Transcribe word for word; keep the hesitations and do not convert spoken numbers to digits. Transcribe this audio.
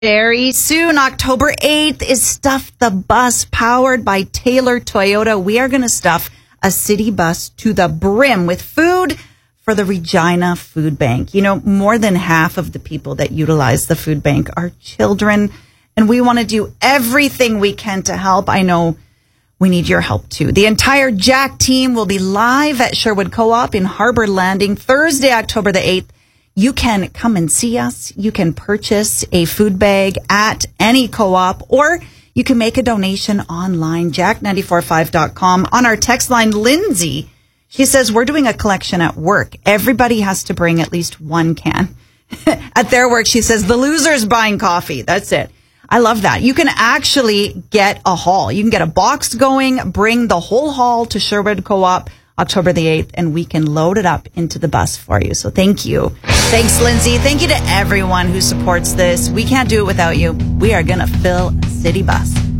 Very soon, October eighth, is Stuff the Bus, powered by Taylor Toyota. We are going to stuff a city bus to the brim with food for the Regina Food Bank. You know, more than half of the people that utilize the food bank are children, and we want to do everything we can to help. I know we need your help, too. The entire Jack team will be live at Sherwood Co-op in Harbor Landing Thursday, October the eighth. You can come and see us. You can purchase a food bag at any co-op, or you can make a donation online, jack nine four five dot com. On our text line, Lindsay, she says, we're doing a collection at work. Everybody has to bring at least one can. At their work, she says, the loser's buying coffee. That's it. I love that. You can actually get a haul. You can get a box going, bring the whole haul to Sherwood Co-op October the eighth, and we can load it up into the bus for you. So thank you. Thanks, Lindsay. Thank you to everyone who supports this. We can't do it without you. We are going to fill a city bus.